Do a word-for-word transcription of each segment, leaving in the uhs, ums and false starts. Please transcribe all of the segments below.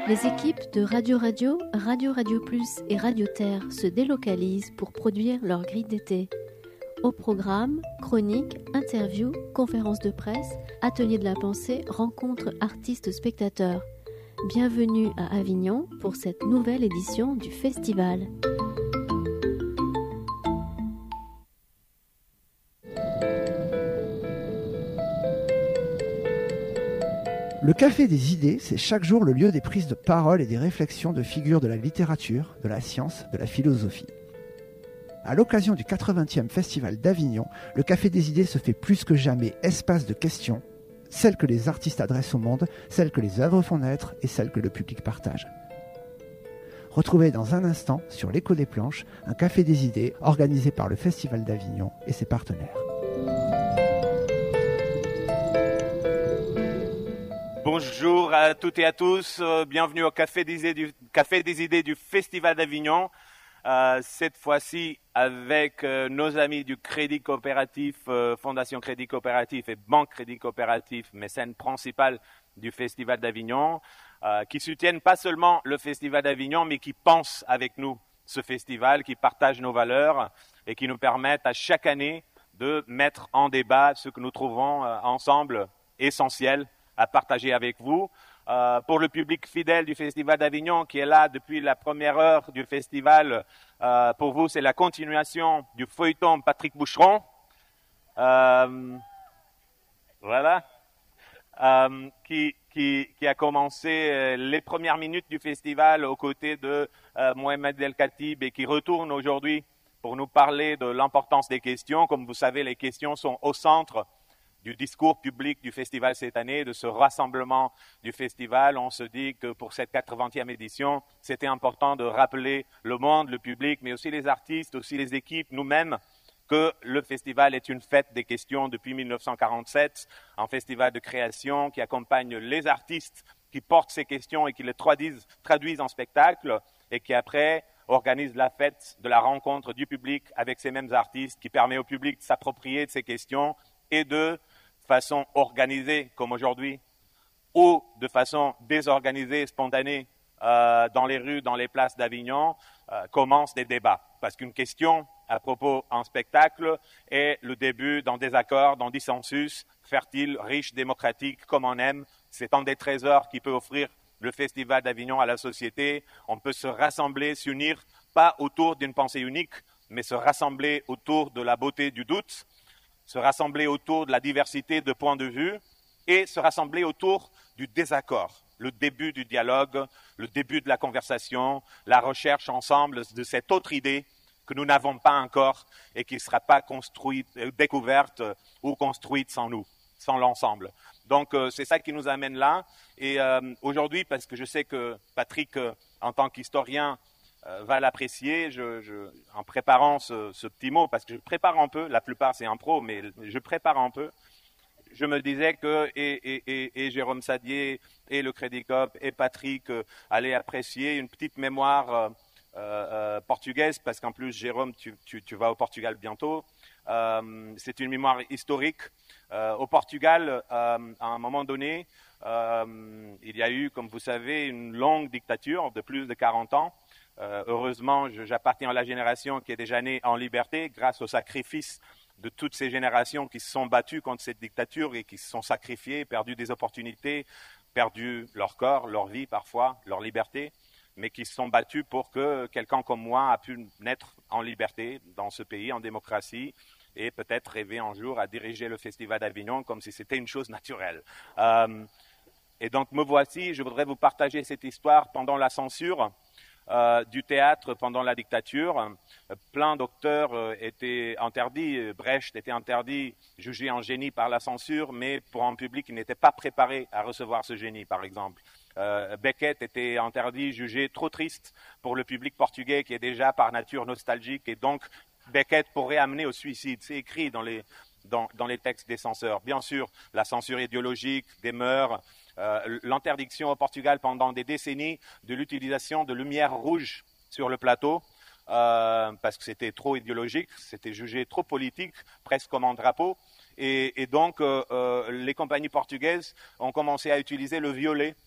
Les équipes de Radio Radio, Radio Radio Plus et Radio Terre se délocalisent pour produire leur grille d'été. Au programme, chroniques, interviews, conférences de presse, ateliers de la pensée, rencontres artistes-spectateurs. Bienvenue à Avignon pour cette nouvelle édition du festival. Le Café des idées, c'est chaque jour le lieu des prises de parole et des réflexions de figures de la littérature, de la science, de la philosophie. À l'occasion du quatre-vingtième Festival d'Avignon, le Café des idées se fait plus que jamais espace de questions, celles que les artistes adressent au monde, celles que les œuvres font naître et celles que le public partage. Retrouvez dans un instant sur l'Écho des Planches un Café des idées organisé par le Festival d'Avignon et ses partenaires. Bonjour à toutes et à tous, euh, bienvenue au Café des idées du, Café des idées du Festival d'Avignon. Euh, cette fois-ci avec euh, nos amis du Crédit Coopératif, euh, Fondation Crédit Coopératif et Banque Crédit Coopératif, mécène principal du Festival d'Avignon, euh, qui soutiennent pas seulement le Festival d'Avignon, mais qui pensent avec nous ce festival, qui partagent nos valeurs et qui nous permettent à chaque année de mettre en débat ce que nous trouvons euh, ensemble essentiel à partager avec vous. Euh, pour le public fidèle du Festival d'Avignon qui est là depuis la première heure du festival, euh, pour vous c'est la continuation du feuilleton Patrick Boucheron. Euh, voilà. Euh, qui, qui, qui a commencé les premières minutes du festival aux côtés de euh, Mohamed El Khatib et qui retourne aujourd'hui pour nous parler de l'importance des questions. Comme vous savez, les questions sont au centre du discours public du festival cette année, de ce rassemblement du festival. On se dit que pour cette quatre-vingtième édition, c'était important de rappeler le monde, le public, mais aussi les artistes, aussi les équipes, nous-mêmes, que le festival est une fête des questions depuis mille neuf cent quarante-sept, un festival de création qui accompagne les artistes, qui portent ces questions et qui les traduisent, traduisent en spectacle et qui après organise la fête de la rencontre du public avec ces mêmes artistes, qui permet au public de s'approprier de ces questions et de façon organisée comme aujourd'hui ou de façon désorganisée, spontanée euh, dans les rues, dans les places d'Avignon, euh, commencent des débats. Parce qu'une question à propos d'un spectacle est le début d'un désaccord, d'un dissensus fertile, riche, démocratique, comme on aime. C'est un des trésors qui peut offrir le Festival d'Avignon à la société. On peut se rassembler, s'unir, pas autour d'une pensée unique, mais se rassembler autour de la beauté du doute, se rassembler autour de la diversité de points de vue et se rassembler autour du désaccord, le début du dialogue, le début de la conversation, la recherche ensemble de cette autre idée que nous n'avons pas encore et qui ne sera pas construite, découverte ou construite sans nous, sans l'ensemble. Donc euh, c'est ça qui nous amène là. Et euh, aujourd'hui, parce que je sais que Patrick, euh, en tant qu'historien, Euh, va l'apprécier, je, je, en préparant ce, ce petit mot, parce que je prépare un peu, la plupart c'est impro, mais je prépare un peu, je me disais que et, et, et, et Jérôme Sadier, et le Crédit Coop, et Patrick euh, allaient apprécier une petite mémoire euh, euh, portugaise, parce qu'en plus, Jérôme, tu, tu, tu vas au Portugal bientôt. Euh, c'est une mémoire historique. Euh, au Portugal, euh, à un moment donné, euh, il y a eu, comme vous savez, une longue dictature de plus de quarante ans. Euh, heureusement, je, j'appartiens à la génération qui est déjà née en liberté grâce au sacrifice de toutes ces générations qui se sont battues contre cette dictature et qui se sont sacrifiées, perdu des opportunités, perdu leur corps, leur vie parfois, leur liberté, mais qui se sont battus pour que quelqu'un comme moi a pu naître en liberté dans ce pays, en démocratie, et peut-être rêver un jour à diriger le Festival d'Avignon comme si c'était une chose naturelle. Euh, et donc me voici, je voudrais vous partager cette histoire pendant la censure. Euh, du théâtre pendant la dictature. Euh, plein d'auteurs euh, étaient interdits. Brecht était interdit, jugé en génie par la censure, mais pour un public qui n'était pas préparé à recevoir ce génie, par exemple. Euh, Beckett était interdit, jugé trop triste pour le public portugais qui est déjà par nature nostalgique, et donc Beckett pourrait amener au suicide. C'est écrit dans les, dans, dans les textes des censeurs. Bien sûr, la censure idéologique, des mœurs, Euh, l'interdiction au Portugal pendant des décennies de l'utilisation de lumière rouge sur le plateau, euh, parce que c'était trop idéologique, c'était jugé trop politique, presque comme un drapeau. Et, et donc, euh, euh, les compagnies portugaises ont commencé à utiliser le violet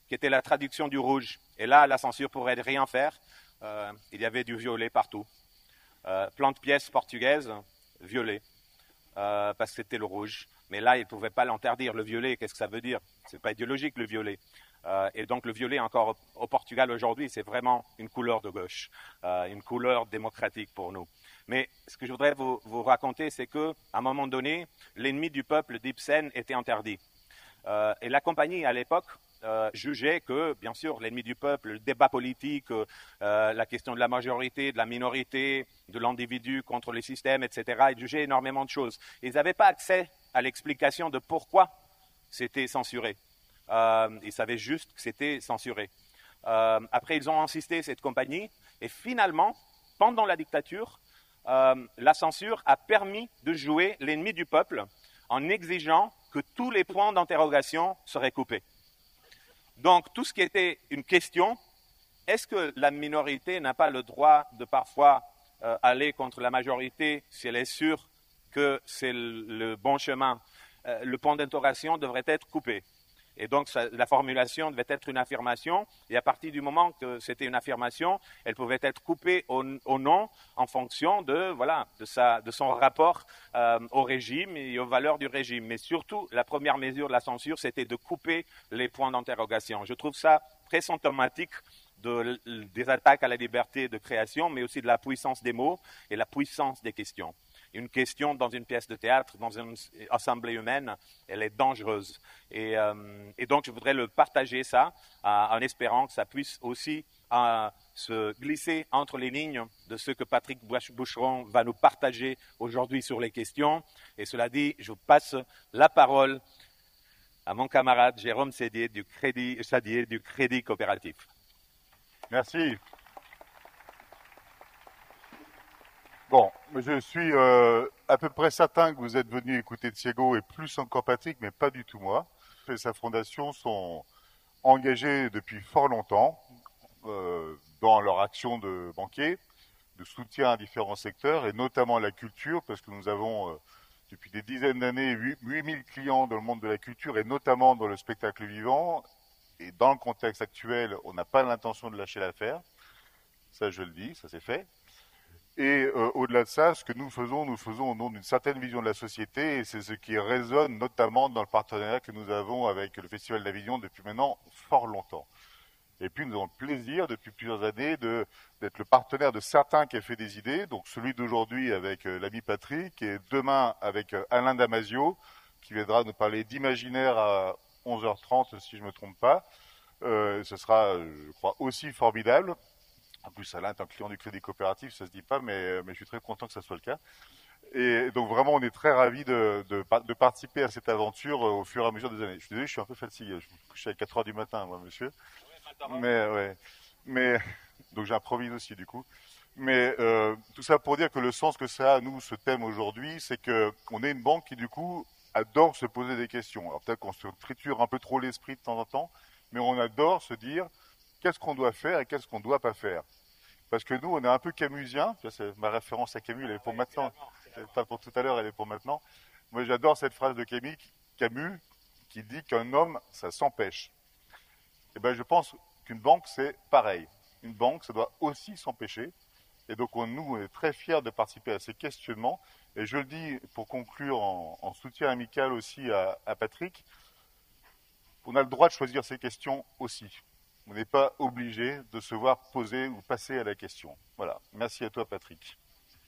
qui était la traduction du rouge. Et là, la censure pourrait rien faire. Euh, il y avait du violet partout. Euh, plante pièce portugaise, violet, euh, parce que c'était le rouge. Mais là, ils ne pouvaient pas l'interdire. Le violet, qu'est-ce que ça veut dire? Ce n'est pas idéologique, le violet. Euh, et donc, le violet, encore au, au Portugal aujourd'hui, c'est vraiment une couleur de gauche, euh, une couleur démocratique pour nous. Mais ce que je voudrais vous, vous raconter, c'est qu'à un moment donné, l'ennemi du peuple d'Ibsen était interdit. Euh, et la compagnie, à l'époque, euh, jugeait que, bien sûr, l'ennemi du peuple, le débat politique, euh, la question de la majorité, de la minorité, de l'individu contre le système, et cetera, ils jugeaient énormément de choses. Ils n'avaient pas accès à l'explication de pourquoi c'était censuré. Euh, ils savaient juste que c'était censuré. Euh, après, ils ont insisté, cette compagnie, et finalement, pendant la dictature, euh, la censure a permis de jouer l'ennemi du peuple en exigeant que tous les points d'interrogation seraient coupés. Donc, tout ce qui était une question, est-ce que la minorité n'a pas le droit de parfois euh, aller contre la majorité si elle est sûre que c'est le, le bon chemin? euh, Le point d'interrogation devrait être coupé. Et donc, ça, la formulation devait être une affirmation. Et à partir du moment que c'était une affirmation, elle pouvait être coupée au, au non en fonction de, voilà, de, sa, de son rapport euh, au régime et aux valeurs du régime. Mais surtout, la première mesure de la censure, c'était de couper les points d'interrogation. Je trouve ça très symptomatique de, des attaques à la liberté de création, mais aussi de la puissance des mots et la puissance des questions. Une question dans une pièce de théâtre, dans une assemblée humaine, elle est dangereuse. Et, euh, et donc, je voudrais le partager ça euh, en espérant que ça puisse aussi euh, se glisser entre les lignes de ce que Patrick Boucheron va nous partager aujourd'hui sur les questions. Et cela dit, je passe la parole à mon camarade Jérôme Sadier du Crédit, Sadier, du Crédit Coopératif. Merci. Bon, je suis euh, à peu près certain que vous êtes venu écouter Thiago et plus encore Patrick, mais pas du tout moi. Et sa fondation sont engagés depuis fort longtemps euh, dans leur action de banquier, de soutien à différents secteurs, et notamment la culture, parce que nous avons euh, depuis des dizaines d'années huit mille clients dans le monde de la culture, et notamment dans le spectacle vivant. Et dans le contexte actuel, on n'a pas l'intention de lâcher l'affaire. Ça, je le dis, ça c'est fait. Et euh, au-delà de ça, ce que nous faisons, nous faisons au nom d'une certaine vision de la société, et c'est ce qui résonne notamment dans le partenariat que nous avons avec le Festival d'Avignon depuis maintenant fort longtemps. Et puis nous avons le plaisir depuis plusieurs années de, d'être le partenaire de certains cafés des idées, donc celui d'aujourd'hui avec euh, l'ami Patrick, et demain avec euh, Alain Damasio, qui viendra nous parler d'imaginaire à onze heures trente si je ne me trompe pas. Euh, ce sera, je crois, aussi formidable. En plus, Alain est un client du Crédit Coopératif, ça se dit pas, mais, mais je suis très content que ça soit le cas. Et donc vraiment, on est très ravis de, de, de participer à cette aventure au fur et à mesure des années. Je suis désolé, je suis un peu fatigué. Je me couche à quatre heures du matin, moi, monsieur. Mais ouais, mais donc j'improvise aussi du coup. Mais euh, tout ça pour dire que le sens que ça a, nous, ce thème aujourd'hui, c'est que on est une banque qui du coup adore se poser des questions. Alors peut-être qu'on se triture un peu trop l'esprit de temps en temps, mais on adore se dire qu'est-ce qu'on doit faire et qu'est-ce qu'on ne doit pas faire. Parce que nous, on est un peu camusien. C'est ma référence à Camus, elle est pour maintenant. Pas pour tout à l'heure, elle est pour maintenant. Moi, j'adore cette phrase de Camus, Camus qui dit qu'un homme, ça s'empêche. Et ben, je pense qu'une banque, c'est pareil. Une banque, ça doit aussi s'empêcher. Et donc, on, nous, on est très fiers de participer à ces questionnements. Et je le dis pour conclure en, en soutien amical aussi à, à Patrick, on a le droit de choisir ces questions aussi. On n'est pas obligé de se voir poser ou passer à la question. Voilà. Merci à toi, Patrick.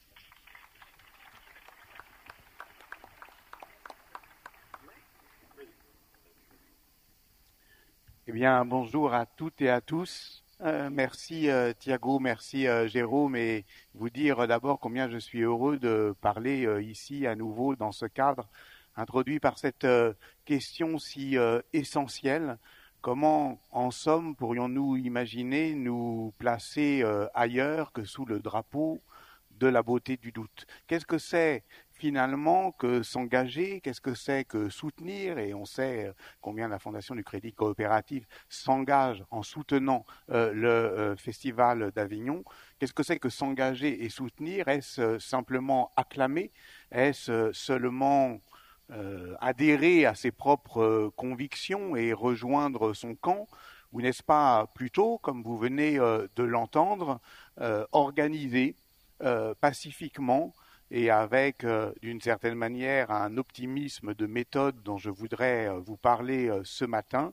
Eh bien, bonjour à toutes et à tous. Euh, merci euh, Thiago, merci euh, Jérôme, et vous dire euh, d'abord combien je suis heureux de parler euh, ici à nouveau dans ce cadre introduit par cette euh, question si euh, essentielle. Comment, en somme, pourrions-nous imaginer nous placer euh, ailleurs que sous le drapeau de la beauté du doute? Qu'est-ce que c'est finalement que s'engager? Qu'est-ce que c'est que soutenir? Et on sait combien la Fondation du Crédit Coopératif s'engage en soutenant euh, le euh, Festival d'Avignon. Qu'est-ce que c'est que s'engager et soutenir? Est-ce simplement acclamer? Est-ce seulement Euh, adhérer à ses propres euh, convictions et rejoindre son camp, ou n'est-ce pas plutôt, comme vous venez euh, de l'entendre, euh, organiser euh, pacifiquement et avec, euh, d'une certaine manière, un optimisme de méthode dont je voudrais euh, vous parler euh, ce matin,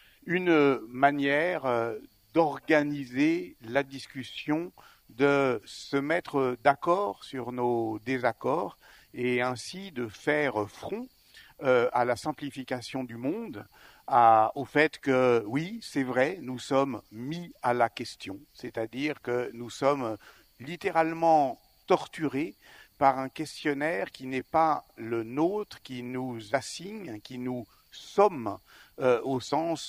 une manière euh, d'organiser la discussion, de se mettre d'accord sur nos désaccords et ainsi de faire front euh, à la simplification du monde, à, au fait que, oui, c'est vrai, nous sommes mis à la question, c'est-à-dire que nous sommes littéralement torturés par un questionnaire qui n'est pas le nôtre, qui nous assigne, qui nous somme euh, au sens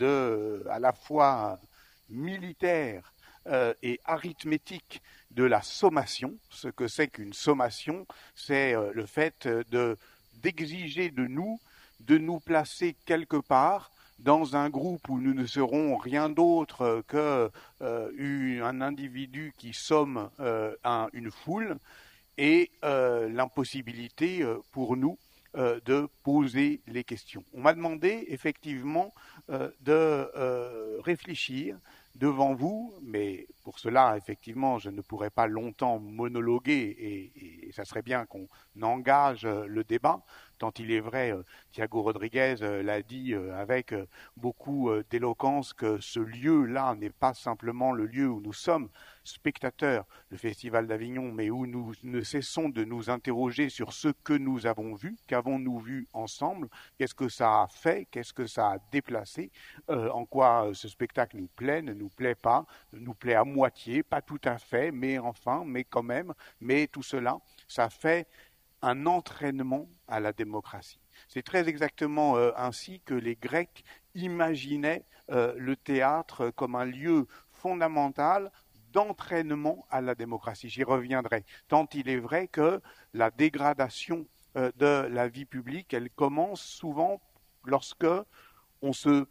de, à la fois militaire euh, et arithmétique de la sommation. Ce que c'est qu'une sommation, c'est euh, le fait de, d'exiger de nous de nous placer quelque part dans un groupe où nous ne serons rien d'autre que euh, un individu qui somme euh, un, une foule, et euh, l'impossibilité euh, pour nous euh, de poser les questions. On m'a demandé effectivement euh, de euh, réfléchir devant vous, mais pour cela, effectivement, je ne pourrais pas longtemps monologuer et, et ça serait bien qu'on engage le débat, tant il est vrai, euh, Thiago Rodriguez euh, l'a dit euh, avec euh, beaucoup euh, d'éloquence, que ce lieu-là n'est pas simplement le lieu où nous sommes spectateurs, le Festival d'Avignon, mais où nous ne cessons de nous interroger sur ce que nous avons vu, qu'avons-nous vu ensemble, qu'est-ce que ça a fait, qu'est-ce que ça a déplacé, euh, en quoi ce spectacle nous plaît, ne nous plaît pas, nous plaît à moitié, pas tout à fait, mais enfin, mais quand même, mais tout cela, ça fait un entraînement à la démocratie. C'est très exactement euh, ainsi que les Grecs imaginaient euh, le théâtre comme un lieu fondamental d'entraînement à la démocratie. J'y reviendrai. Tant il est vrai que la dégradation euh, de la vie publique, elle commence souvent lorsque on se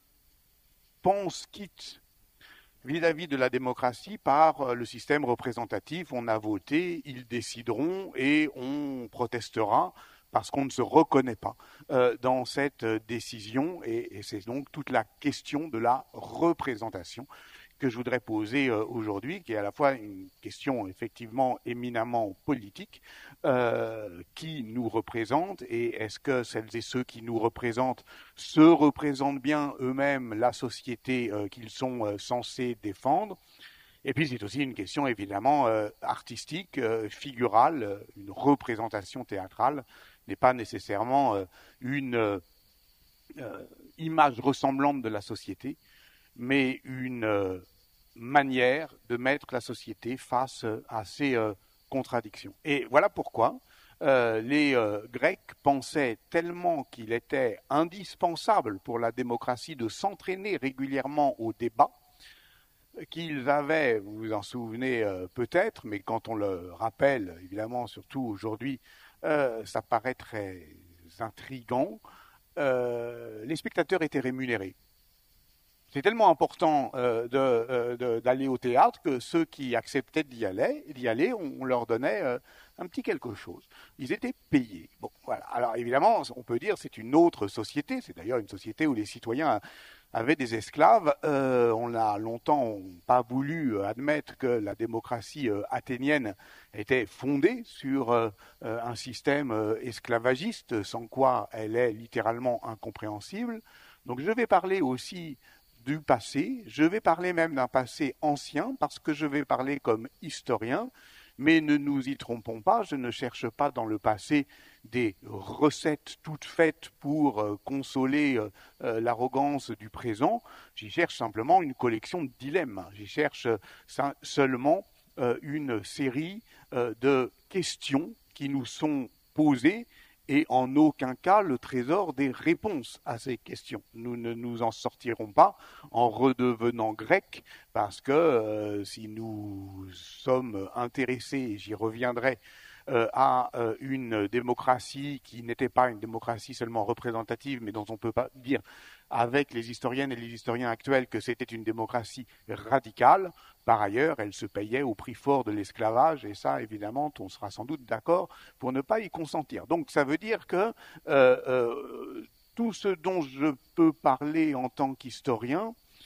pense quitte vis-à-vis de la démocratie par le système représentatif. On a voté, ils décideront et on protestera parce qu'on ne se reconnaît pas euh, dans cette décision. Et, et c'est donc toute la question de la représentation que je voudrais poser euh, aujourd'hui, qui est à la fois une question effectivement éminemment politique, euh, qui nous représente, et est-ce que celles et ceux qui nous représentent se représentent bien eux-mêmes la société euh, qu'ils sont euh, censés défendre. Et puis c'est aussi une question évidemment euh, artistique, euh, figurale, euh, une représentation théâtrale n'est pas nécessairement euh, une euh, euh, image ressemblante de la société, mais une euh, manière de mettre la société face à ces euh, contradictions. Et voilà pourquoi euh, les euh, Grecs pensaient tellement qu'il était indispensable pour la démocratie de s'entraîner régulièrement au débat, qu'ils avaient, vous vous en souvenez euh, peut-être, mais quand on le rappelle, évidemment, surtout aujourd'hui, euh, ça paraît très intriguant, euh, les spectateurs étaient rémunérés. C'est tellement important euh, de, euh, de, d'aller au théâtre que ceux qui acceptaient d'y aller, d'y aller on, on leur donnait euh, un petit quelque chose. Ils étaient payés. Bon, voilà. Alors évidemment, on peut dire que c'est une autre société. C'est d'ailleurs une société où les citoyens avaient des esclaves. Euh, on n'a longtemps pas voulu admettre que la démocratie euh, athénienne était fondée sur euh, un système euh, esclavagiste, sans quoi elle est littéralement incompréhensible. Donc je vais parler aussi du passé, je vais parler même d'un passé ancien, parce que je vais parler comme historien, mais ne nous y trompons pas, je ne cherche pas dans le passé des recettes toutes faites pour euh, consoler euh, l'arrogance du présent, j'y cherche simplement une collection de dilemmes, j'y cherche ça, seulement euh, une série euh, de questions qui nous sont posées, et en aucun cas le trésor des réponses à ces questions. Nous ne nous en sortirons pas en redevenant grecs, parce que euh, si nous sommes intéressés, et j'y reviendrai, euh, à euh, une démocratie qui n'était pas une démocratie seulement représentative, mais dont on ne peut pas dire avec les historiennes et les historiens actuels que c'était une démocratie radicale. Par ailleurs, elle se payait au prix fort de l'esclavage, et ça, évidemment, on sera sans doute d'accord pour ne pas y consentir. Donc, ça veut dire que euh, euh, tout ce dont je peux parler en tant qu'historien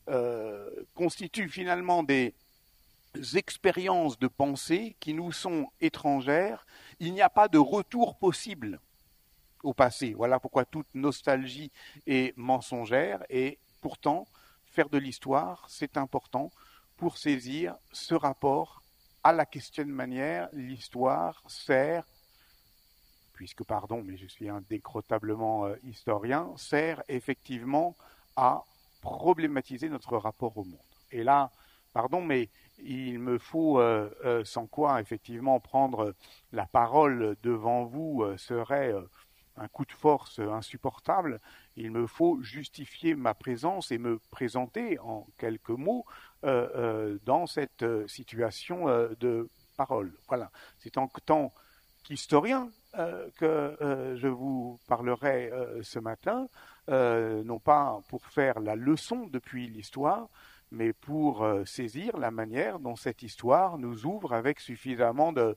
euh, constituent finalement des expériences de pensée qui nous sont étrangères. Il n'y a pas de retour possible au passé. Voilà pourquoi toute nostalgie est mensongère, et pourtant, faire de l'histoire, c'est important pour saisir ce rapport à la question de manière. L'histoire sert, puisque, pardon, mais je suis indécrotablement euh, historien, sert effectivement à problématiser notre rapport au monde. Et là, pardon, mais il me faut, euh, euh, sans quoi, effectivement, prendre la parole devant vous euh, serait euh, un coup de force insupportable. Il me faut justifier ma présence et me présenter en quelques mots euh, euh, dans cette euh, situation euh, de parole. Voilà. C'est en tant qu'historien euh, que euh, je vous parlerai euh, ce matin, euh, non pas pour faire la leçon depuis l'histoire, mais pour euh, saisir la manière dont cette histoire nous ouvre avec suffisamment de,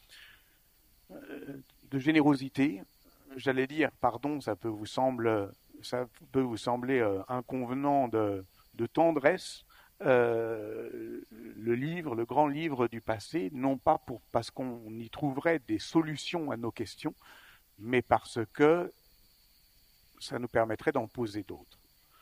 euh, de générosité. J'allais dire, pardon, ça peut vous sembler, ça peut vous sembler euh, inconvenant de, de tendresse. Euh, le livre, le grand livre du passé, non pas pour, parce qu'on y trouverait des solutions à nos questions, mais parce que ça nous permettrait d'en poser d'autres.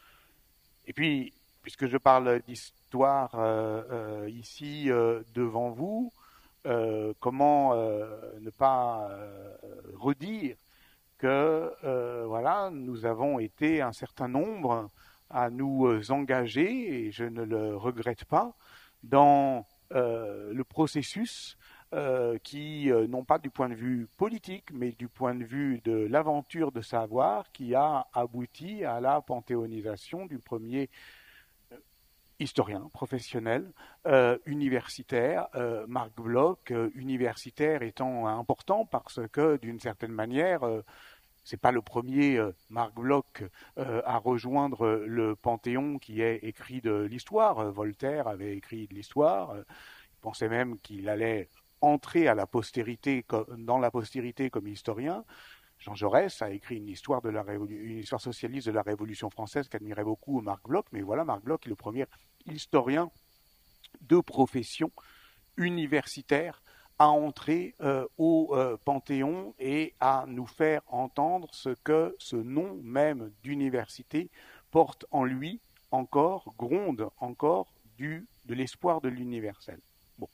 Et puis, puisque je parle d'histoire euh, euh, ici euh, devant vous, euh, comment euh, ne pas euh, redire que euh, voilà, nous avons été un certain nombre à nous engager, et je ne le regrette pas, dans euh, le processus euh, qui, euh, non pas du point de vue politique, mais du point de vue de l'aventure de savoir, qui a abouti à la panthéonisation du premier historien professionnel, euh, universitaire, euh, Marc Bloch, euh, universitaire étant important parce que, d'une certaine manière, euh, c'est pas le premier euh, Marc Bloch euh, à rejoindre euh, le Panthéon qui est écrit de l'histoire. Euh, Voltaire avait écrit de l'histoire. Euh, il pensait même qu'il allait entrer à la postérité, dans la postérité comme historien. Jean Jaurès a écrit une histoire, de la une histoire socialiste de la Révolution française qu'admirait beaucoup Marc Bloch, mais voilà, Marc Bloch est le premier historien de profession universitaire à entrer euh, au euh, Panthéon et à nous faire entendre ce que ce nom même d'université porte en lui encore, gronde encore du, de l'espoir de l'universel. Bon.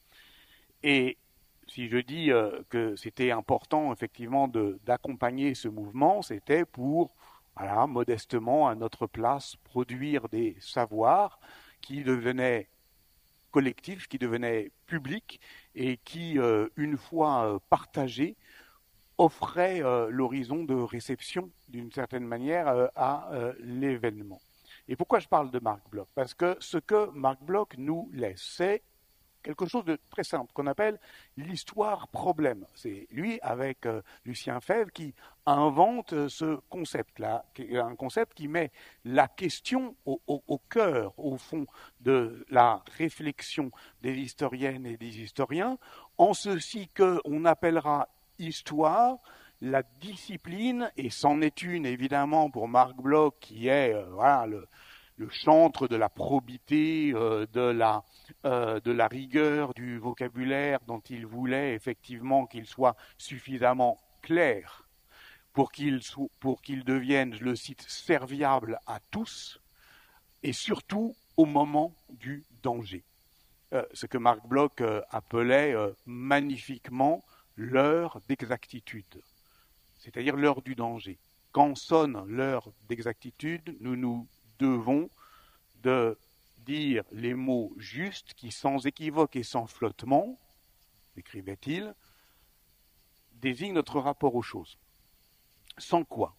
Et si je dis euh, que c'était important effectivement de, d'accompagner ce mouvement, c'était pour, voilà, modestement à notre place, produire des savoirs qui devenaient collectifs, qui devenaient publics et qui, euh, une fois euh, partagés, offraient euh, l'horizon de réception, d'une certaine manière, euh, à euh, l'événement. Et pourquoi je parle de Marc Bloch ? Parce que ce que Marc Bloch nous laisse, c'est quelque chose de très simple, qu'on appelle l'histoire-problème. C'est lui, avec euh, Lucien Febvre, qui invente euh, ce concept-là, un concept qui met la question au, au, au cœur, au fond, de la réflexion des historiennes et des historiens, en ceci qu'on appellera histoire la discipline, et c'en est une, évidemment, pour Marc Bloch, qui est euh, voilà, le... le chantre de la probité, euh, de, la, euh, de la rigueur du vocabulaire dont il voulait effectivement qu'il soit suffisamment clair pour qu'il, so- pour qu'il devienne, je le cite, serviable à tous, et surtout au moment du danger. Euh, ce que Marc Bloch euh, appelait euh, magnifiquement l'heure d'exactitude, c'est-à-dire l'heure du danger. Quand sonne l'heure d'exactitude, nous nous devons de dire les mots justes qui, sans équivoque et sans flottement, écrivait-il, désignent notre rapport aux choses. Sans quoi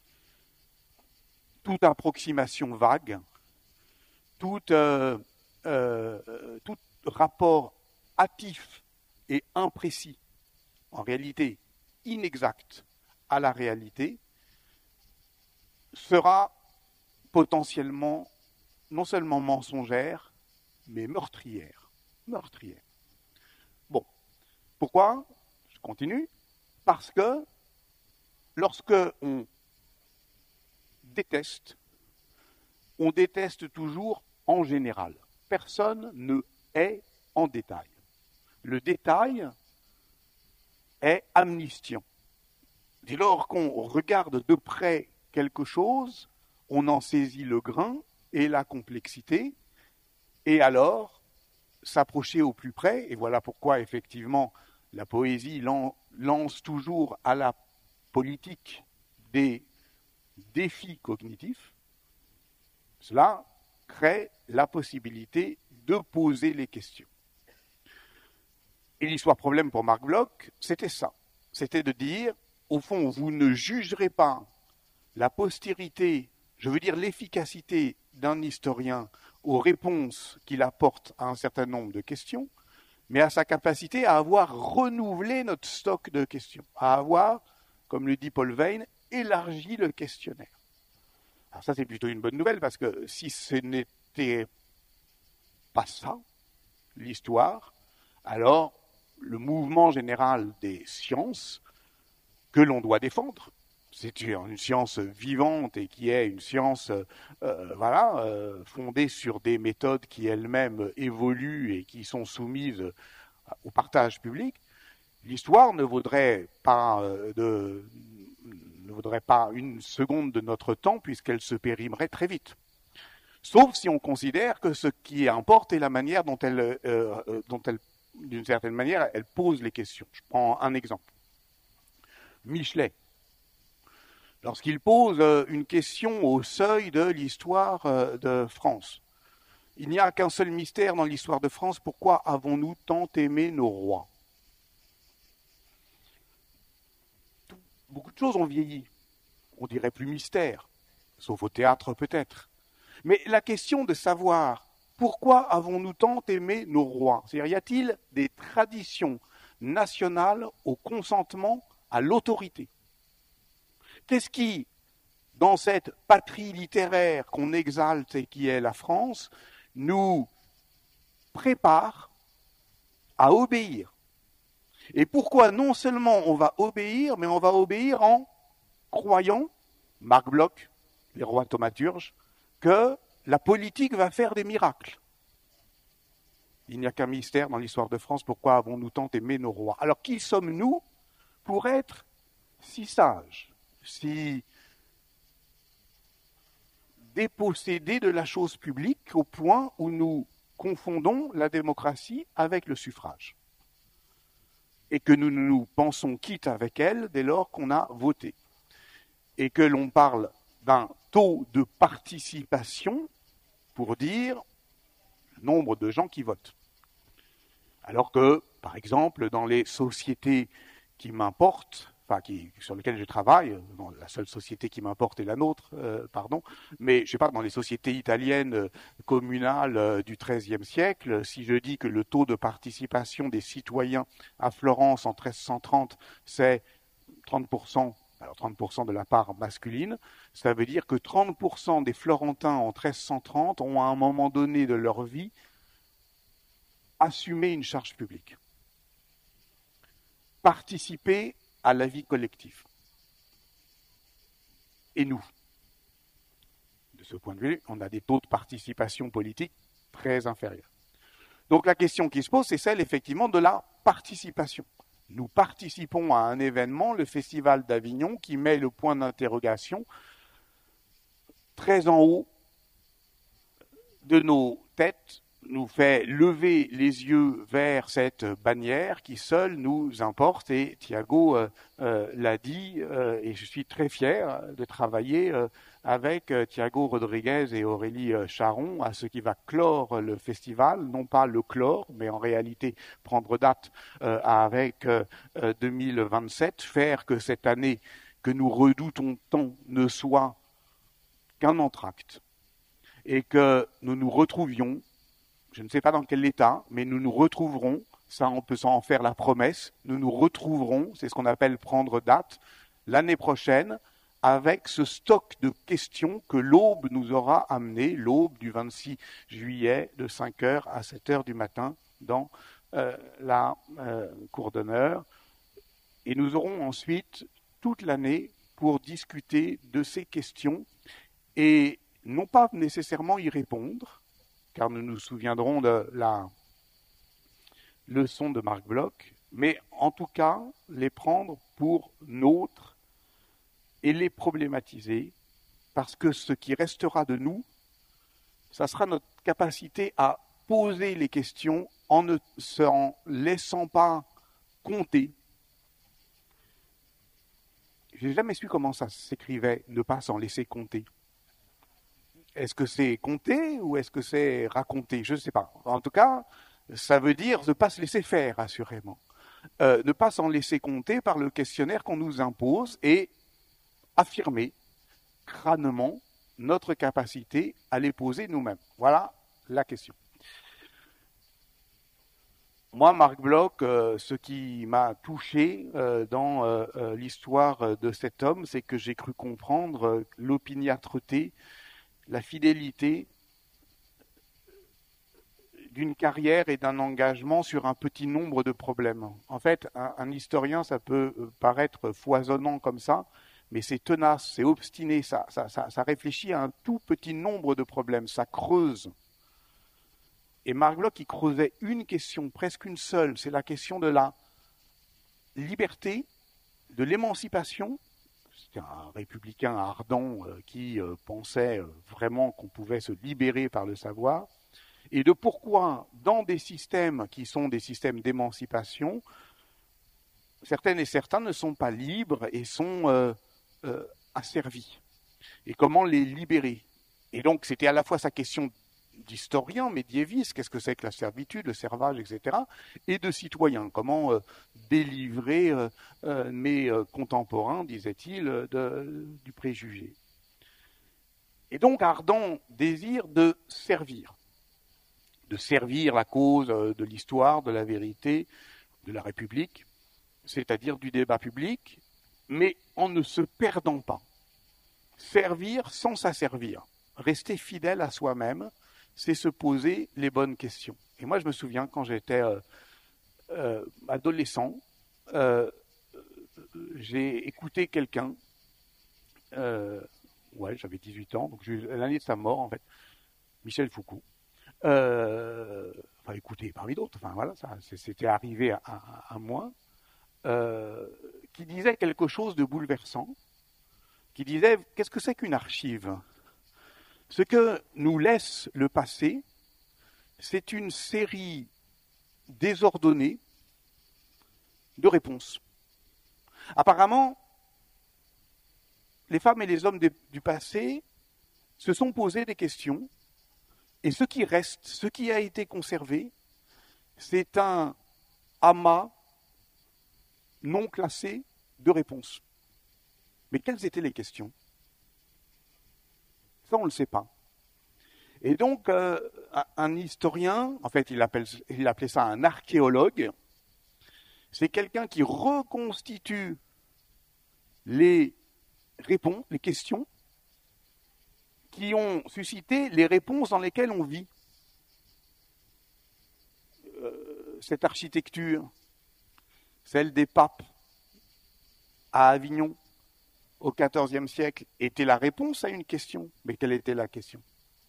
toute approximation vague, tout, euh, euh, tout rapport hâtif et imprécis, en réalité inexact à la réalité, sera potentiellement non seulement mensongère, mais meurtrière. Meurtrière. Bon. Pourquoi ? Je continue. Parce que lorsque on déteste, on déteste toujours en général. Personne ne hait en détail. Le détail est amnistiant. Dès lors qu'on regarde de près quelque chose, on en saisit le grain et la complexité, et alors s'approcher au plus près, et voilà pourquoi effectivement la poésie lance toujours à la politique des défis cognitifs, cela crée la possibilité de poser les questions. Et l'histoire problème pour Marc Bloch, c'était ça. C'était de dire, au fond, vous ne jugerez pas la postérité, je veux dire l'efficacité d'un historien aux réponses qu'il apporte à un certain nombre de questions, mais à sa capacité à avoir renouvelé notre stock de questions, à avoir, comme le dit Paul Veyne, élargi le questionnaire. Alors ça, c'est plutôt une bonne nouvelle, parce que si ce n'était pas ça, l'histoire, alors le mouvement général des sciences que l'on doit défendre, c'est une science vivante et qui est une science euh, voilà, euh, fondée sur des méthodes qui elles-mêmes évoluent et qui sont soumises au partage public, l'histoire ne vaudrait pas, euh, de, ne vaudrait pas une seconde de notre temps puisqu'elle se périmerait très vite. Sauf si on considère que ce qui importe est la manière dont elle, euh, dont elle d'une certaine manière, elle pose les questions. Je prends un exemple. Michelet, lorsqu'il pose une question au seuil de l'histoire de France, il n'y a qu'un seul mystère dans l'histoire de France, pourquoi avons-nous tant aimé nos rois? Beaucoup de choses ont vieilli, on dirait plus mystère, sauf au théâtre peut-être. Mais la question de savoir pourquoi avons-nous tant aimé nos rois? C'est-à-dire, y a-t-il des traditions nationales au consentement à l'autorité? Qu'est-ce qui, dans cette patrie littéraire qu'on exalte et qui est la France, nous prépare à obéir? Et pourquoi non seulement on va obéir, mais on va obéir en croyant, Marc Bloch, les rois thaumaturges, que la politique va faire des miracles. Il n'y a qu'un mystère dans l'histoire de France, pourquoi avons-nous tant aimé nos rois? Alors qui sommes-nous pour être si sages, si dépossédés de la chose publique au point où nous confondons la démocratie avec le suffrage et que nous nous pensons quittes avec elle dès lors qu'on a voté et que l'on parle d'un taux de participation pour dire le nombre de gens qui votent. Alors que, par exemple, dans les sociétés qui m'importent, enfin qui, sur lesquelles je travaille, bon, la seule société qui m'importe est la nôtre, euh, pardon, mais je ne sais pas, dans les sociétés italiennes euh, communales euh, du treizième siècle, si je dis que le taux de participation des citoyens à Florence en treize cent trente, c'est trente pour cent, alors trente pour cent de la part masculine, ça veut dire que trente pour cent des Florentins en treize cent trente ont à un moment donné de leur vie assumé une charge publique, participé à la vie collective. Et nous, de ce point de vue, on a des taux de participation politique très inférieurs. Donc la question qui se pose, c'est celle effectivement de la participation. Nous participons à un événement, le Festival d'Avignon, qui met le point d'interrogation très en haut de nos têtes, nous fait lever les yeux vers cette bannière qui seule nous importe. Et Thiago euh, euh, l'a dit, euh, et je suis très fier de travailler euh, avec euh, Thiago Rodriguez et Aurélie euh, Charon à ce qui va clore le festival, non pas le clore, mais en réalité prendre date euh, avec euh, deux mille vingt-sept, faire que cette année que nous redoutons tant ne soit qu'un entracte et que nous nous retrouvions, je ne sais pas dans quel état, mais nous nous retrouverons, ça on peut s'en faire la promesse, nous nous retrouverons, c'est ce qu'on appelle prendre date, l'année prochaine, avec ce stock de questions que l'aube nous aura amené, l'aube du vingt-six juillet, de cinq heures à sept heures du matin, dans euh, la euh, cour d'honneur. Et nous aurons ensuite toute l'année pour discuter de ces questions et non pas nécessairement y répondre, car nous nous souviendrons de la leçon de Marc Bloch, mais en tout cas, les prendre pour nôtres et les problématiser, parce que ce qui restera de nous, ça sera notre capacité à poser les questions en ne s'en laissant pas compter. Je n'ai jamais su comment ça s'écrivait, ne pas s'en laisser compter. Est-ce que c'est compter ou est-ce que c'est raconter? Je ne sais pas. En tout cas, ça veut dire ne pas se laisser faire, assurément. Euh, ne pas s'en laisser compter par le questionnaire qu'on nous impose et affirmer crânement notre capacité à les poser nous-mêmes. Voilà la question. Moi, Marc Bloch, euh, ce qui m'a touché euh, dans euh, euh, l'histoire de cet homme, c'est que j'ai cru comprendre euh, l'opiniâtreté, la fidélité d'une carrière et d'un engagement sur un petit nombre de problèmes. En fait, un, un historien, ça peut paraître foisonnant comme ça, mais c'est tenace, c'est obstiné, ça, ça, ça, ça réfléchit à un tout petit nombre de problèmes, ça creuse. Et Marc Bloch, il creusait une question, presque une seule, c'est la question de la liberté, de l'émancipation. C'était un républicain ardent euh, qui euh, pensait euh, vraiment qu'on pouvait se libérer par le savoir, et de pourquoi, dans des systèmes qui sont des systèmes d'émancipation, certaines et certains ne sont pas libres et sont euh, euh, asservis. Et comment les libérer? Et donc, c'était à la fois sa question d'historien médiéviste, qu'est-ce que c'est que la servitude, le servage, et cetera, et de citoyen, comment euh, délivrer euh, euh, mes euh, contemporains, disait-il, de, du préjugé. Et donc, ardent désir de servir, de servir la cause de l'histoire, de la vérité, de la République, c'est-à-dire du débat public, mais en ne se perdant pas. Servir sans s'asservir, rester fidèle à soi-même, c'est se poser les bonnes questions. Et moi, je me souviens, quand j'étais euh, euh, adolescent, euh, j'ai écouté quelqu'un, euh, ouais, j'avais dix-huit ans, donc l'année de sa mort, en fait, Michel Foucault, euh, enfin, écoutez, parmi d'autres, enfin, voilà, ça, c'était arrivé à, à, à moi, euh, qui disait quelque chose de bouleversant, qui disait, qu'est-ce que c'est qu'une archive ? Ce que nous laisse le passé, c'est une série désordonnée de réponses. Apparemment, les femmes et les hommes de, du passé se sont posés des questions, et ce qui reste, ce qui a été conservé, c'est un amas non classé de réponses. Mais quelles étaient les questions ? Ça, on ne le sait pas. Et donc, euh, un historien, en fait, il, appelle, il appelait ça un archéologue, c'est quelqu'un qui reconstitue les réponses, les questions, qui ont suscité les réponses dans lesquelles on vit. Euh, cette architecture, celle des papes à Avignon, au quatorzième siècle, était la réponse à une question. Mais quelle était la question ?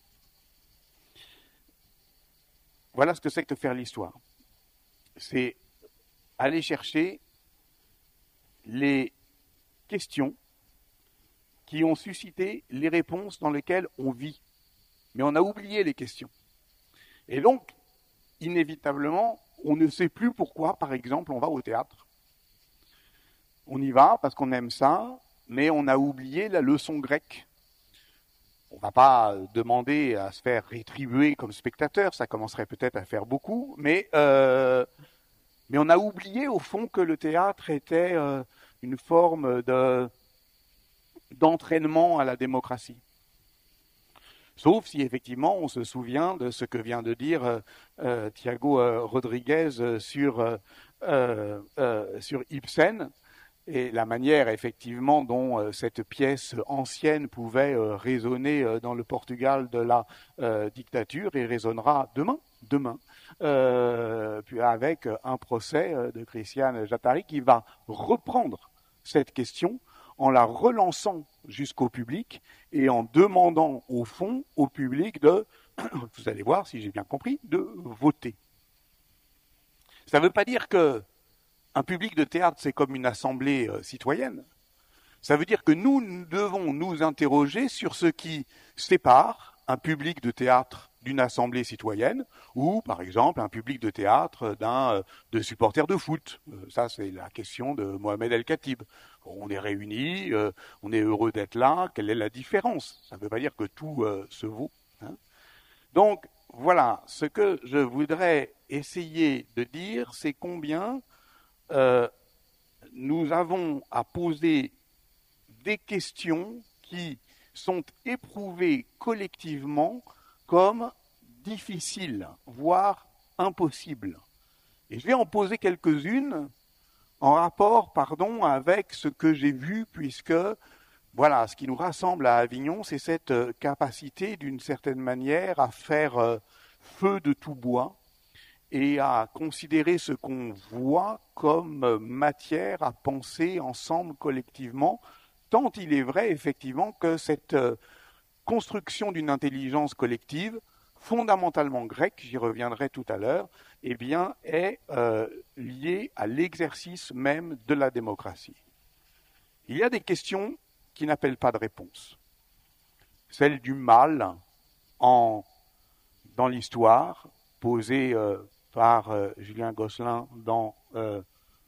Voilà ce que c'est que de faire l'histoire. C'est aller chercher les questions qui ont suscité les réponses dans lesquelles on vit. Mais on a oublié les questions. Et donc, inévitablement, on ne sait plus pourquoi, par exemple, on va au théâtre. On y va parce qu'on aime ça, mais on a oublié la leçon grecque. On ne va pas demander à se faire rétribuer comme spectateur, ça commencerait peut-être à faire beaucoup, mais, euh, mais on a oublié au fond que le théâtre était euh, une forme de, d'entraînement à la démocratie. Sauf si effectivement on se souvient de ce que vient de dire euh, euh, Thiago euh, Rodriguez sur, euh, euh, sur Ibsen, et la manière, effectivement, dont euh, cette pièce ancienne pouvait euh, résonner euh, dans le Portugal de la euh, dictature et résonnera demain, demain, euh, puis avec un procès euh, de Christiane Jattari qui va reprendre cette question en la relançant jusqu'au public et en demandant, au fond, au public de vous allez voir si j'ai bien compris, de voter. Ça ne veut pas dire que un public de théâtre, c'est comme une assemblée euh, citoyenne. Ça veut dire que nous, nous devons nous interroger sur ce qui sépare un public de théâtre d'une assemblée citoyenne, ou par exemple un public de théâtre d'un euh, de supporters de foot. Euh, ça, c'est la question de Mohamed El-Khatib. On est réunis, euh, on est heureux d'être là. Quelle est la différence? Ça ne veut pas dire que tout euh, se vaut. Hein. Donc voilà, ce que je voudrais essayer de dire, c'est combien euh, nous avons à poser des questions qui sont éprouvées collectivement comme difficiles, voire impossibles. Et je vais en poser quelques-unes en rapport, pardon, avec ce que j'ai vu, puisque, voilà, ce qui nous rassemble à Avignon, c'est cette capacité, d'une certaine manière, à faire feu de tout bois et à considérer ce qu'on voit comme matière à penser ensemble collectivement, tant il est vrai, effectivement, que cette construction d'une intelligence collective, fondamentalement grecque, j'y reviendrai tout à l'heure, eh bien, est euh, liée à l'exercice même de la démocratie. Il y a des questions qui n'appellent pas de réponse. Celle du mal en, dans l'histoire, posée euh, par euh, Julien Gosselin dans euh,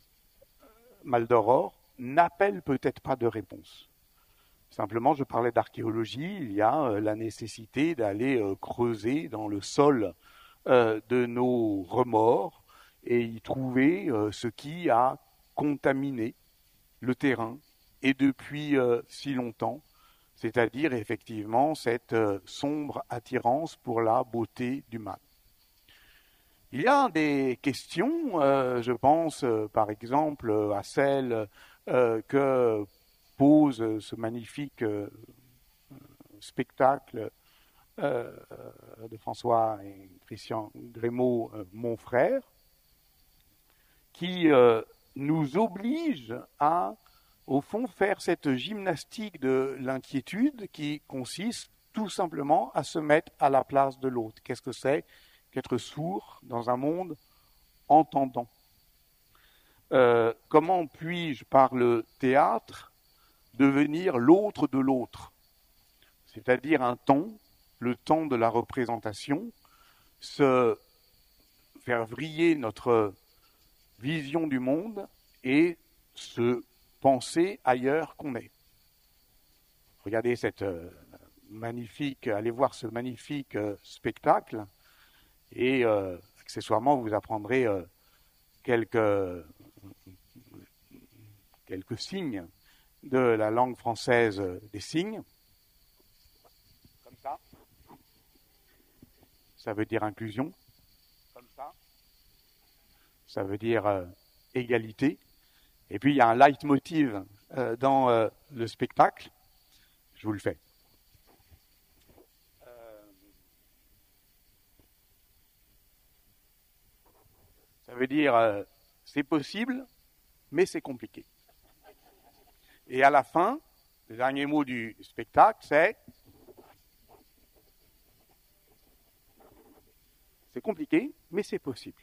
Mal d'Aurore, n'appelle peut-être pas de réponse. Simplement, je parlais d'archéologie, il y a euh, la nécessité d'aller euh, creuser dans le sol euh, de nos remords et y trouver euh, ce qui a contaminé le terrain et depuis euh, si longtemps, c'est-à-dire effectivement cette euh, sombre attirance pour la beauté du mal. Il y a des questions, euh, je pense euh, par exemple à celle euh, que pose ce magnifique euh, spectacle euh, de François et Christian Grémaud, euh, mon frère, qui euh, nous oblige à, au fond, faire cette gymnastique de l'inquiétude qui consiste tout simplement à se mettre à la place de l'autre. Qu'est-ce que c'est qu'être sourd dans un monde entendant? euh, Comment puis-je, par le théâtre, devenir l'autre de l'autre, c'est-à-dire un temps, le temps de la représentation, se faire vriller notre vision du monde et se penser ailleurs qu'on est. Regardez cette euh, magnifique, allez voir ce magnifique euh, spectacle et euh, accessoirement vous apprendrez euh, quelques, quelques signes de la langue française des signes. Comme ça. Ça veut dire inclusion. Comme ça. Ça veut dire euh, égalité. Et puis il y a un leitmotiv euh, dans euh, le spectacle. Je vous le fais. Euh, ça veut dire euh, c'est possible, mais c'est compliqué. Et à la fin, le dernier mot du spectacle, c'est c'est compliqué, mais c'est possible.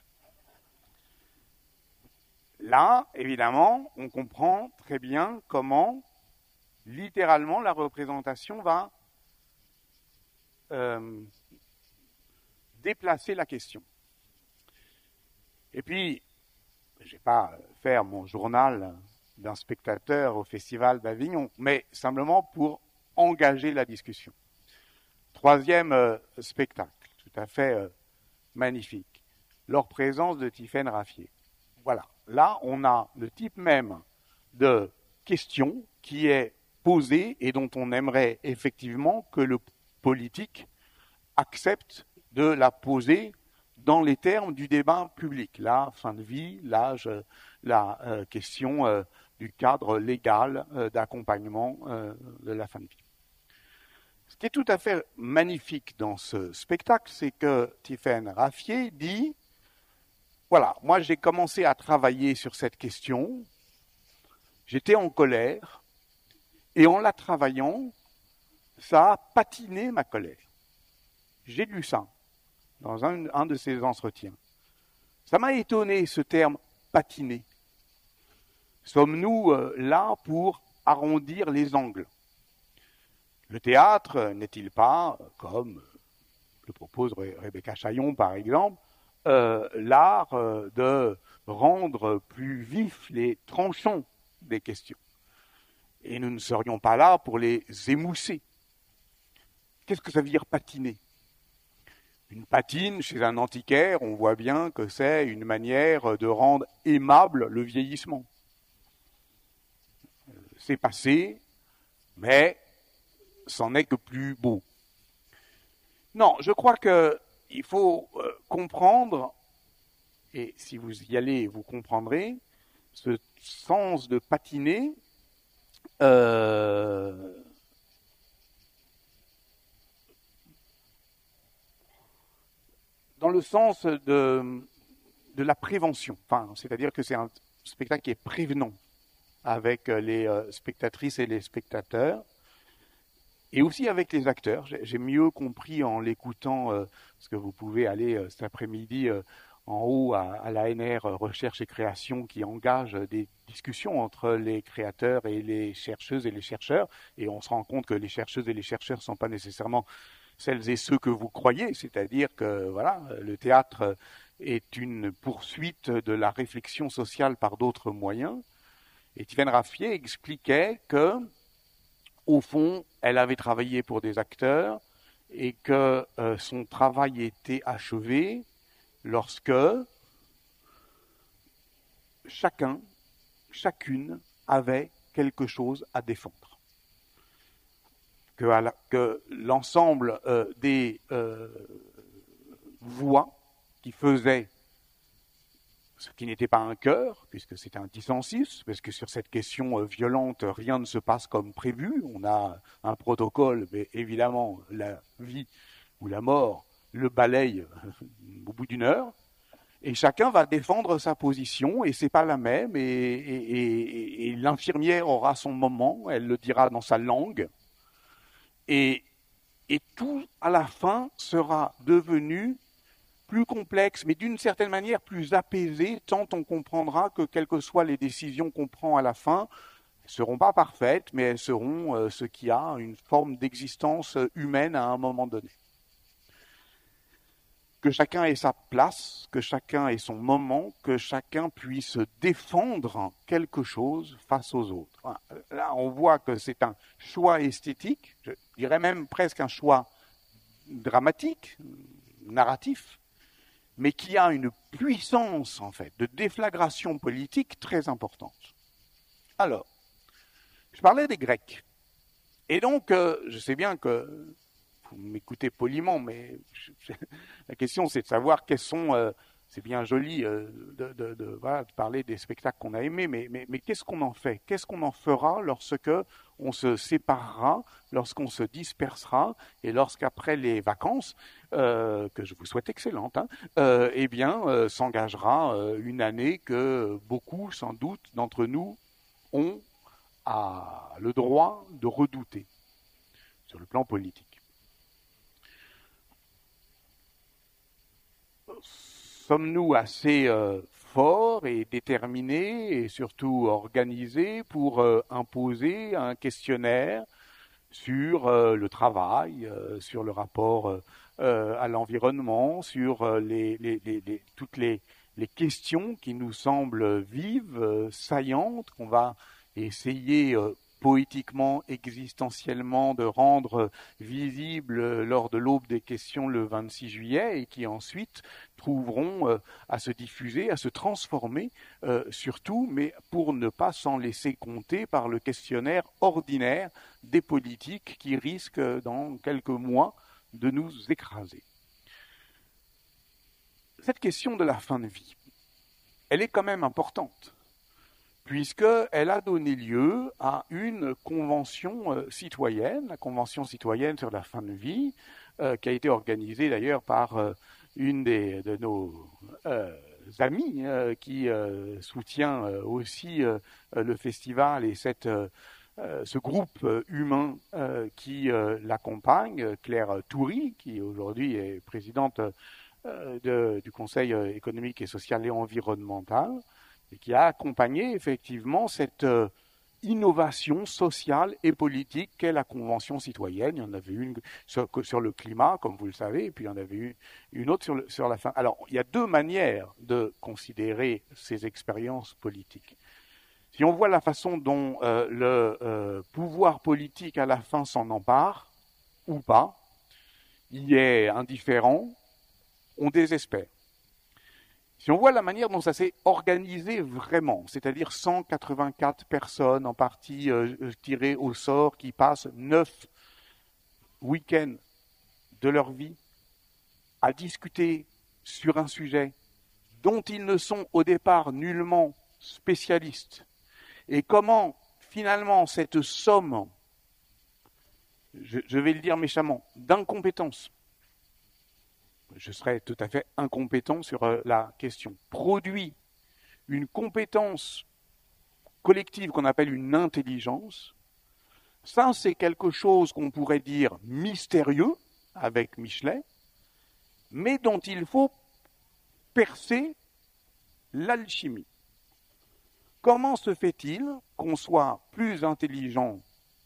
Là, évidemment, on comprend très bien comment, littéralement, la représentation va euh, déplacer la question. Et puis, je ne vais pas faire mon journal d'un spectateur au Festival d'Avignon, mais simplement pour engager la discussion. Troisième euh, spectacle, tout à fait euh, magnifique, leur présence de Tiphaine Raffier. Voilà, là on a le type même de question qui est posée et dont on aimerait effectivement que le politique accepte de la poser dans les termes du débat public. La fin de vie, l'âge, la euh, question euh, du cadre légal euh, d'accompagnement euh, de la fin de vie. Ce qui est tout à fait magnifique dans ce spectacle, c'est que Tiphaine Raffier dit, voilà, moi j'ai commencé à travailler sur cette question, j'étais en colère, et en la travaillant, ça a patiné ma colère. J'ai lu ça dans un, un de ces entretiens. Ça m'a étonné, ce terme « patiner ». Sommes-nous euh, là pour arrondir les angles? Le théâtre n'est-il pas, comme le propose Rebecca Chaillon par exemple, euh, l'art euh, de rendre plus vifs les tranchants des questions? Et nous ne serions pas là pour les émousser. Qu'est-ce que ça veut dire patiner? Une patine, chez un antiquaire, on voit bien que c'est une manière de rendre aimable le vieillissement. C'est passé, mais c'en est que plus beau. Non, je crois qu'il faut euh, comprendre, et si vous y allez, vous comprendrez, ce sens de patiner, euh, dans le sens de, de la prévention. Enfin, c'est-à-dire que c'est un spectacle qui est prévenant avec les euh, spectatrices et les spectateurs, et aussi avec les acteurs. J'ai, j'ai mieux compris en l'écoutant, euh, parce que vous pouvez aller euh, cet après-midi euh, en haut à, à l'A N R euh, Recherche et Création, qui engage des discussions entre les créateurs et les chercheuses et les chercheurs, et on se rend compte que les chercheuses et les chercheurs ne sont pas nécessairement celles et ceux que vous croyez, c'est-à-dire que voilà, le théâtre est une poursuite de la réflexion sociale par d'autres moyens. Et Tivane Raffier expliquait que, au fond, elle avait travaillé pour des acteurs et que euh, son travail était achevé lorsque chacun, chacune avait quelque chose à défendre. Que, à la, que l'ensemble euh, des euh, voix qui faisaient ce qui n'était pas un chœur, puisque c'était un dissensus, parce que sur cette question euh, violente, rien ne se passe comme prévu. On a un protocole, mais évidemment, la vie ou la mort le balaye au bout d'une heure, et chacun va défendre sa position, et c'est pas la même, et, et, et, et l'infirmière aura son moment, elle le dira dans sa langue, et, et tout, à la fin, sera devenu plus complexe, mais d'une certaine manière plus apaisé, tant on comprendra que quelles que soient les décisions qu'on prend à la fin, elles ne seront pas parfaites, mais elles seront euh, ce qui a une forme d'existence humaine à un moment donné. Que chacun ait sa place, que chacun ait son moment, que chacun puisse défendre quelque chose face aux autres. Voilà. Là, on voit que c'est un choix esthétique, je dirais même presque un choix dramatique, narratif, mais qui a une puissance, en fait, de déflagration politique très importante. Alors, je parlais des Grecs. Et donc, euh, je sais bien que vous m'écoutez poliment, mais je, je, la question, c'est de savoir quels sont... Euh, c'est bien joli euh, de, de, de, voilà, de parler des spectacles qu'on a aimés, mais, mais, mais qu'est-ce qu'on en fait? Qu'est-ce qu'on en fera lorsque on se séparera, lorsqu'on se dispersera, et lorsqu'après les vacances, euh, que je vous souhaite excellentes, hein, euh, eh bien, euh, s'engagera euh, une année que beaucoup, sans doute, d'entre nous ont à, le droit de redouter sur le plan politique. Sommes-nous assez euh, forts et déterminés et surtout organisés pour euh, imposer un questionnaire sur euh, le travail, euh, sur le rapport euh, à l'environnement, sur euh, les, les, les, les, toutes les, les questions qui nous semblent vives, euh, saillantes, qu'on va essayer euh, poétiquement, existentiellement, de rendre visibles lors de l'aube des questions le vingt-six juillet, et qui ensuite trouveront euh, à se diffuser, à se transformer, euh, surtout, mais pour ne pas s'en laisser compter par le questionnaire ordinaire des politiques qui risquent, dans quelques mois, de nous écraser. Cette question de la fin de vie, elle est quand même importante, puisqu'elle a donné lieu à une convention euh, citoyenne, la Convention citoyenne sur la fin de vie, euh, qui a été organisée d'ailleurs par euh, une des, de nos euh, amis euh, qui euh, soutient euh, aussi euh, le festival et cette, euh, euh, ce groupe euh, humain euh, qui euh, l'accompagne, Claire Toury, qui aujourd'hui est présidente euh, de, du Conseil économique et social et environnemental, et qui a accompagné effectivement cette euh, innovation sociale et politique qu'est la Convention citoyenne. Il y en avait une sur, sur le climat, comme vous le savez, et puis il y en avait une, une autre sur, le, sur la fin. Alors, il y a deux manières de considérer ces expériences politiques. Si on voit la façon dont euh, le euh, pouvoir politique à la fin s'en empare, ou pas, il est indifférent, on désespère. Si on voit la manière dont ça s'est organisé vraiment, c'est-à-dire cent quatre-vingt-quatre personnes en partie euh, tirées au sort qui passent neuf week-ends de leur vie à discuter sur un sujet dont ils ne sont au départ nullement spécialistes, et comment finalement cette somme, je, je vais le dire méchamment, d'incompétence, je serais tout à fait incompétent sur euh, la question, produit une compétence collective qu'on appelle une intelligence. Ça, c'est quelque chose qu'on pourrait dire mystérieux, avec Michelet, mais dont il faut percer l'alchimie. Comment se fait-il qu'on soit plus intelligent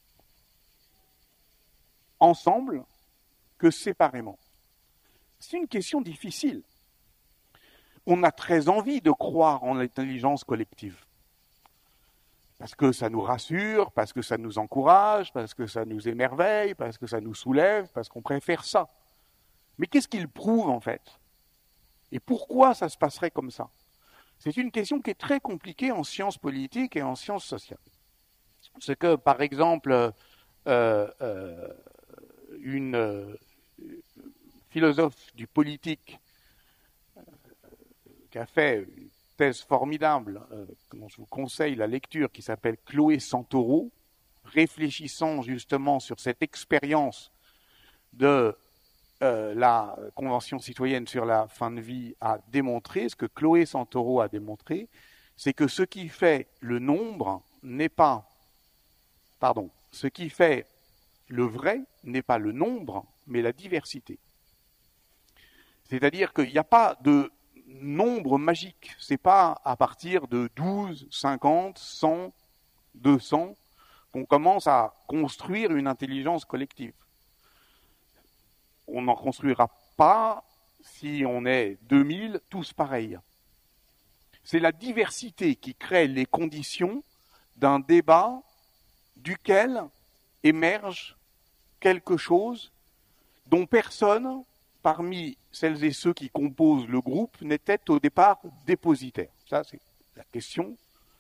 ensemble que séparément ? C'est une question difficile. On a très envie de croire en l'intelligence collective. Parce que ça nous rassure, parce que ça nous encourage, parce que ça nous émerveille, parce que ça nous soulève, parce qu'on préfère ça. Mais qu'est-ce qu'il prouve en fait ? Et pourquoi ça se passerait comme ça ? C'est une question qui est très compliquée en sciences politiques et en sciences sociales. C'est que, par exemple, euh, euh, une... Euh, philosophe du politique euh, qui a fait une thèse formidable, euh, dont je vous conseille la lecture, qui s'appelle Chloé Santoro, réfléchissant justement sur cette expérience de euh, la Convention citoyenne sur la fin de vie, a démontré, ce que Chloé Santoro a démontré, c'est que ce qui fait le nombre n'est pas, pardon, ce qui fait le vrai n'est pas le nombre, mais la diversité. C'est-à-dire qu'il n'y a pas de nombre magique. Ce n'est pas à partir de douze, cinquante, cent, deux cents qu'on commence à construire une intelligence collective. On n'en construira pas si on est deux mille, tous pareils. C'est la diversité qui crée les conditions d'un débat duquel émerge quelque chose dont personne, parmi celles et ceux qui composent le groupe, n'était au départ dépositaire. Ça, c'est la question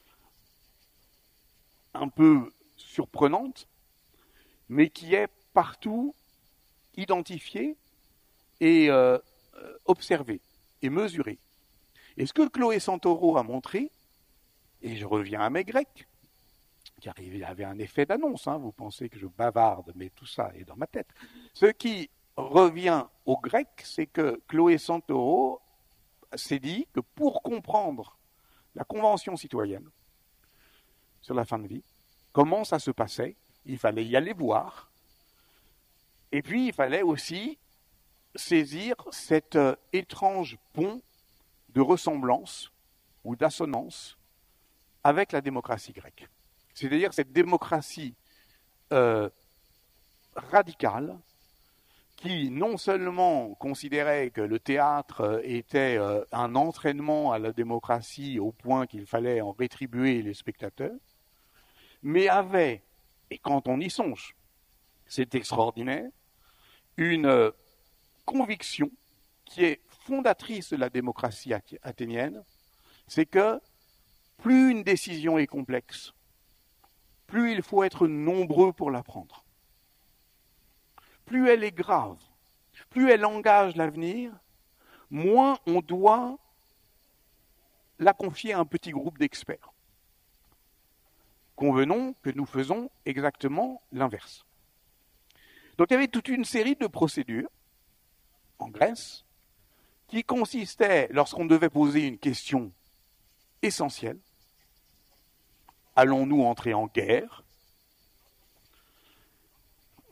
un peu surprenante, mais qui est partout identifiée et euh, observée et mesurée. Et ce que Chloé Santoro a montré, et je reviens à mes Grecs, qui avait un effet d'annonce, hein, vous pensez que je bavarde, mais tout ça est dans ma tête. Ce qui revient aux Grecs, c'est que Chloé Santoro s'est dit que pour comprendre la Convention citoyenne sur la fin de vie, comment ça se passait, il fallait y aller voir, et puis il fallait aussi saisir cet euh, étrange pont de ressemblance ou d'assonance avec la démocratie grecque. C'est-à-dire cette démocratie euh, radicale qui non seulement considérait que le théâtre était euh, un entraînement à la démocratie au point qu'il fallait en rétribuer les spectateurs, mais avait, et quand on y songe, c'est extraordinaire, une euh, conviction qui est fondatrice de la démocratie athénienne, c'est que plus une décision est complexe, plus il faut être nombreux pour la prendre. Plus elle est grave, plus elle engage l'avenir, moins on doit la confier à un petit groupe d'experts. Convenons que nous faisons exactement l'inverse. Donc il y avait toute une série de procédures en Grèce qui consistaient, lorsqu'on devait poser une question essentielle, allons-nous entrer en guerre?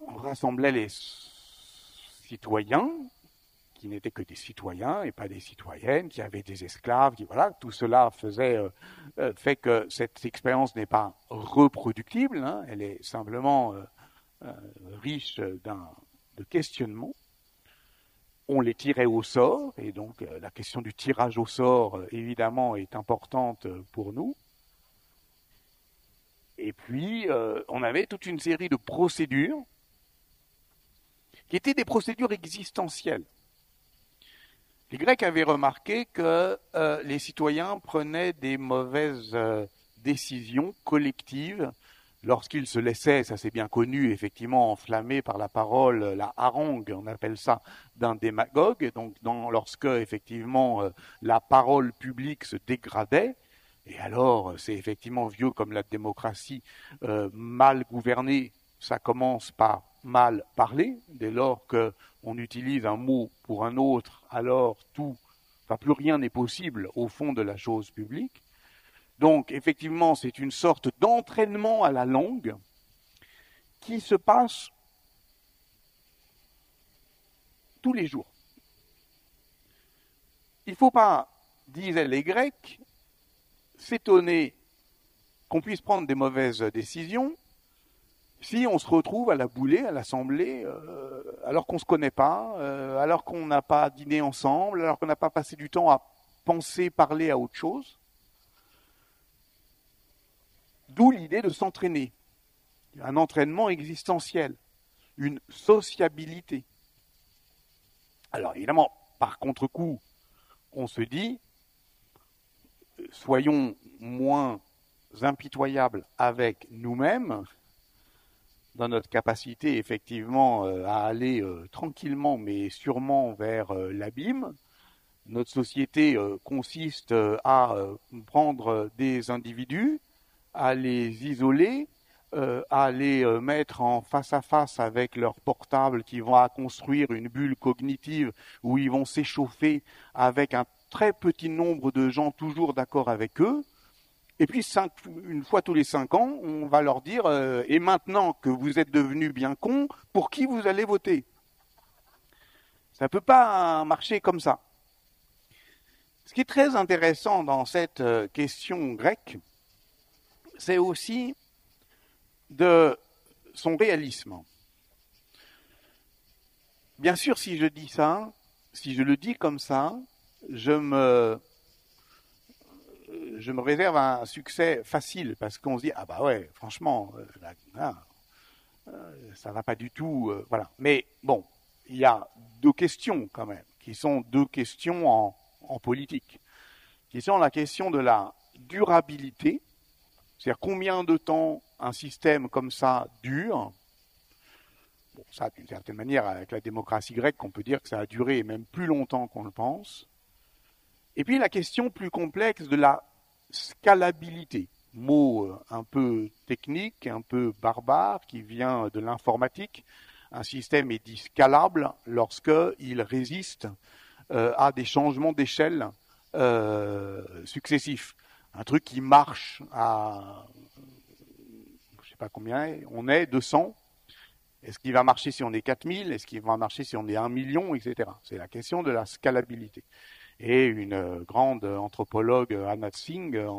rassemblait les citoyens, qui n'étaient que des citoyens et pas des citoyennes, qui avaient des esclaves, qui, voilà, tout cela faisait, euh, euh, fait que cette expérience n'est pas reproductible, hein, elle est simplement euh, euh, riche d'un, de questionnements. On les tirait au sort, et donc euh, la question du tirage au sort, euh, évidemment, est importante pour nous. Et puis, euh, on avait toute une série de procédures qui étaient des procédures existentielles. Les Grecs avaient remarqué que euh, les citoyens prenaient des mauvaises euh, décisions collectives lorsqu'ils se laissaient, ça c'est bien connu, effectivement enflammés par la parole, la harangue, on appelle ça, d'un démagogue. Donc dans, lorsque effectivement euh, la parole publique se dégradait, et alors c'est effectivement vieux comme la démocratie, euh, mal gouvernée, ça commence par mal parler, dès lors qu'on utilise un mot pour un autre, alors tout, enfin plus rien n'est possible au fond de la chose publique. Donc effectivement, c'est une sorte d'entraînement à la langue qui se passe tous les jours. Il ne faut pas, disaient les Grecs, s'étonner qu'on puisse prendre des mauvaises décisions si on se retrouve à la boulée, à l'assemblée, euh, alors qu'on ne se connaît pas, euh, alors qu'on n'a pas dîné ensemble, alors qu'on n'a pas passé du temps à penser, parler à autre chose. D'où l'idée de s'entraîner. Un entraînement existentiel, une sociabilité. Alors évidemment, par contre-coup, on se dit, soyons moins impitoyables avec nous-mêmes, dans notre capacité effectivement euh, à aller euh, tranquillement mais sûrement vers euh, l'abîme. Notre société euh, consiste euh, à euh, prendre des individus, à les isoler, euh, à les euh, mettre en face à face avec leur portable qui va construire une bulle cognitive où ils vont s'échauffer avec un très petit nombre de gens toujours d'accord avec eux. Et puis, cinq, une fois tous les cinq ans, on va leur dire euh, « Et maintenant que vous êtes devenus bien cons, pour qui vous allez voter ?» Ça ne peut pas marcher comme ça. Ce qui est très intéressant dans cette question grecque, c'est aussi de son réalisme. Bien sûr, si je dis ça, si je le dis comme ça, je me... je me réserve un succès facile parce qu'on se dit ah bah ouais franchement euh, là, là, euh, ça va pas du tout euh, voilà. Mais bon, il y a deux questions quand même qui sont deux questions en, en politique, qui sont la question de la durabilité, c'est-à-dire combien de temps un système comme ça dure. Bon, ça d'une certaine manière avec la démocratie grecque on peut dire que ça a duré même plus longtemps qu'on le pense. Et puis la question plus complexe de la scalabilité, mot un peu technique, un peu barbare, qui vient de l'informatique. Un système est dit scalable lorsqu'il résiste euh, à des changements d'échelle euh, successifs. Un truc qui marche à, je ne sais pas combien, on est deux cents. Est-ce qu'il va marcher si on est quatre mille? Est-ce qu'il va marcher si on est un million, et cetera. C'est la question de la scalabilité. Et une grande anthropologue, Anna Tsing,